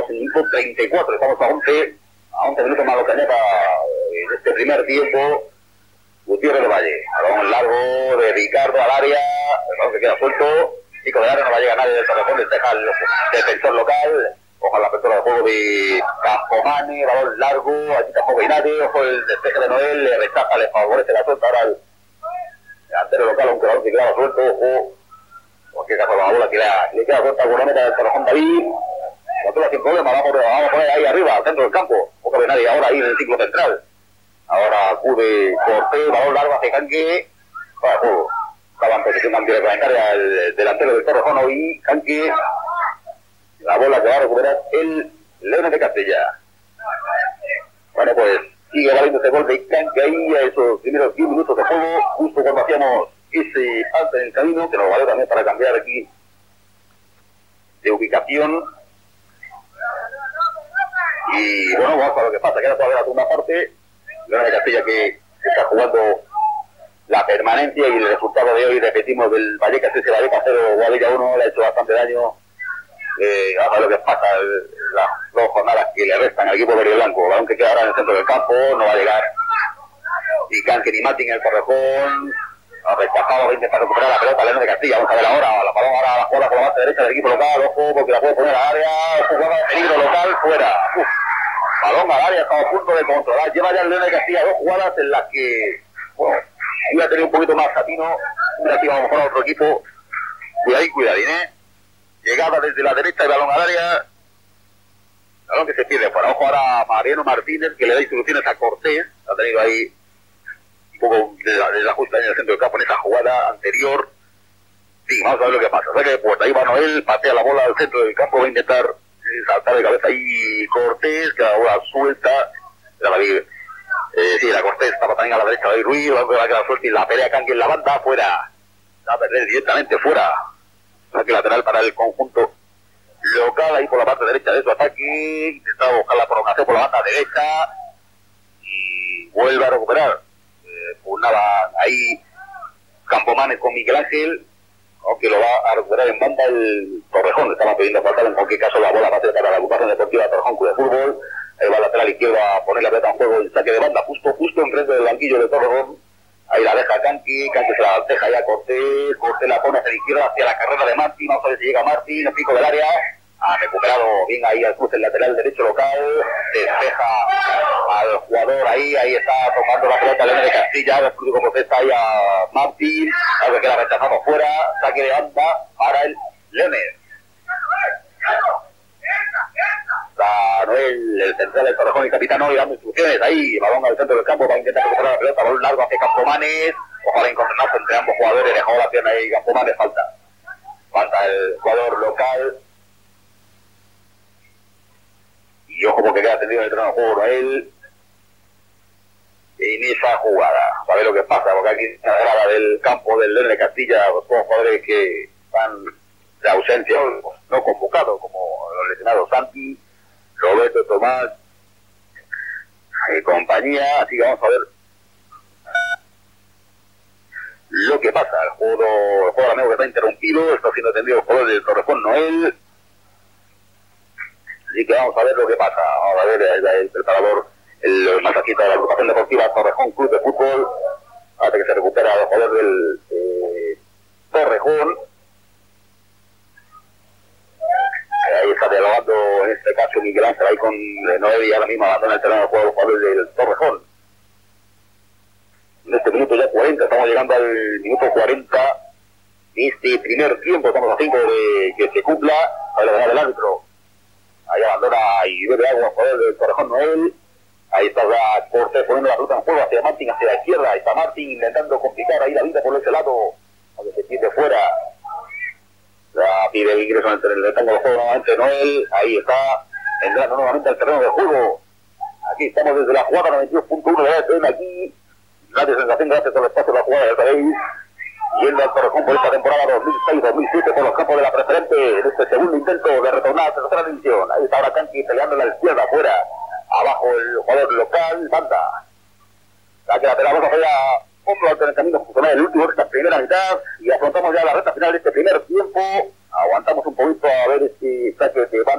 estamos en minuto 34, estamos a 11 minutos más lo que añada en este primer tiempo. Gutiérrez de Valle, balón largo de Ricardo al área, el balón que queda suelto, chico de área, no va a llegar nadie del Torrejón, despeja el defensor local, ojo la apertura de juego de Campomane, balón largo, aquí tampoco hay nadie, ojo el despeje de Noel, le rechaza, le favorece la suelta ahora al delantero local, aunque el balón se queda suelto, ojo, en cualquier caso la bola le queda suelta con la meta del Torrejón David, controla sin problema, vamos a poner ahí arriba, al centro del campo, poco de nadie ahora ahí en el ciclo central. Ahora acude Cortés, balón largo hacia Canque, para juego. Estaba en posición antirreglamentaria el delantero del Torrejón y Canque, la bola que va a recuperar el Leones de Castilla. Bueno, pues sigue valiendo ese gol de Canque ahí a esos primeros 10 minutos de juego, justo cuando hacíamos ese alto en el camino, que nos valió también para cambiar aquí de ubicación. Y bueno, vamos a ver lo que pasa, queda todavía la segunda parte. Leones de Castilla que está jugando la permanencia y el resultado de hoy, repetimos, del Vallecas 13, Vallecas 0, Guadilla 1, le ha hecho bastante daño. Vamos a ver lo que pasa las dos jornadas que le restan al equipo verde y blanco. Balón que queda ahora en el centro del campo, no va a llegar ni Canque ni Martín en el Torrejón. Ha rechazado, va a intentar recuperar la pelota Leones de Castilla. Vamos a ver ahora, la balón ahora la jugada por la base derecha del equipo local, ojo, porque la puede poner al área, jugada de peligro local, fuera. Balón al área, estamos a punto de controlar. Lleva ya el Leones de Castilla dos jugadas en las que, bueno, iba a tener un poquito más Satino, hubiera sido a lo mejor a otro equipo. Cuidadín, llegada desde la derecha y balón al área. Balón que se pierde fuera. Ojo ahora a Mariano Martínez, que le da instrucciones a Cortés. Ha tenido ahí un poco de ajuste en el centro del campo en esa jugada anterior. Sí, vamos a ver lo que pasa. O sea que pues ahí va Noel, patea la bola al centro del campo, va a intentar saltar de cabeza ahí Cortés, que ahora suelta. Sí, la Cortés estaba también a la derecha de Ruiz, va a quedar suelta y la pelea Canque en la banda, fuera. Va a perder directamente fuera. Saque lateral para el conjunto local, ahí por la parte derecha de su ataque. Intentaba buscar la prolongación por la banda derecha y vuelve a recuperar. Pulnaba ahí Campomanes con Miguel Ángel, aunque lo va a recuperar en banda el Torrejón. Estaba pidiendo falta, en cualquier caso la bola va a ser para la agrupación deportiva Torrejón Club de Fútbol. Ahí va el lateral izquierdo a poner la pelota en juego, el saque de banda justo enfrente del banquillo de Torrejón. Ahí la deja Canque se la deja ya Cortés la pone hacia la izquierda, hacia la carrera de Martín. Vamos a ver si llega Martín, el pico del área. Ha recuperado bien ahí al cruce el lateral derecho local, despeja al jugador ahí está tomando la pelota Leones de Castilla, el público protesta ahí a Martín, algo que queda rechazado fuera, saque de banda para el Leones. Está Noel, el central del Torrejón y capitán hoy dando instrucciones ahí, balón al centro del campo para intentar recuperar la pelota, balón largo hacia Campomanes, ojalá encontrarse entre ambos jugadores, dejó la pierna ahí Campomanes, falta el jugador local. Y ojo porque queda tendido en el terreno de juego Noel en esa jugada. A ver lo que pasa, porque aquí en la grada del campo del Leones de Castilla, los dos jugadores que están de ausencia, no convocados, como los lesionados Santi, Roberto, Tomás y compañía. Así que vamos a ver lo que pasa. El juego amigo que está interrumpido, está siendo atendido el jugador del Torrejón Noel. Así que vamos a ver lo que pasa. Vamos a ver el preparador, el masajista de la agrupación deportiva Torrejón Club de Fútbol, hasta que se recupera el jugador del Torrejón. Ahí está dialogando en este caso Miguel Ángel ahí con Noel y ahora mismo abandona el terreno de juego el jugador del Torrejón. En este minuto ya 40, estamos llegando al minuto 40 de este primer tiempo, estamos a 5 de que se cumpla. Ahí le da el árbitro. Ahí abandona y bebe agua el jugador del Torrejón Noel. Ahí está Cortés poniendo la ruta en juego hacia Martín, hacia la izquierda. Ahí está Martín intentando complicar ahí la vida por ese lado, donde se pierde fuera. Ya pide el ingreso en el rectángulo de juego nuevamente Noel. Ahí está entrando nuevamente al terreno de juego. Aquí estamos desde la jugada 92.1 de la FM aquí. Gracias sensación, gracias por el espacio de la jugada, ya sabéis. Yendo al Torrejón por esta temporada 2006-2007 por los campos de la preferente en este segundo intento de retornar a la tercera división. Ahí está ahora Canque peleando en la izquierda afuera. Abajo el jugador local, banda. La que la pelota vamos a hacer otro alternamiento funcional el último de esta primera mitad y afrontamos ya la recta final de este primer tiempo. Aguantamos un poquito a ver este saque de banda.